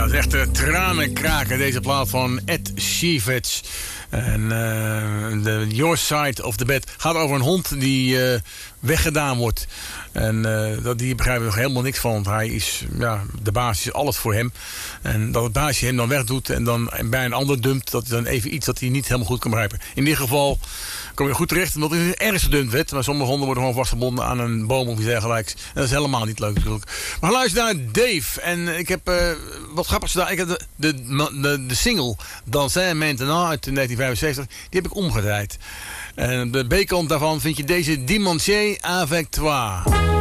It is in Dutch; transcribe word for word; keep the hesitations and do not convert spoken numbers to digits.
dat is echt uh, tranenkraken, deze plaat van Ed Sheeran. En uh, de Your Side of the Bed gaat over een hond die uh, weggedaan wordt. En uh, dat, die begrijpt er nog helemaal niks van, want hij is, ja, de baas is alles voor hem. En dat het baasje hem dan wegdoet en dan bij een ander dumpt, dat is dan even iets dat hij niet helemaal goed kan begrijpen. In dit geval kom je goed terecht, omdat het ergens gedumpt werd. Maar sommige honden worden gewoon vastgebonden aan een boom of iets dergelijks. En dat is helemaal niet leuk natuurlijk. Maar luister naar Dave. En ik heb uh, wat grappigs gedaan. Ik heb de, de, de, de single Danser Maintenant uit negentien vijfenzeventig, die heb ik omgedraaid. En op de B-kant daarvan vind je deze Dimanche avec toi.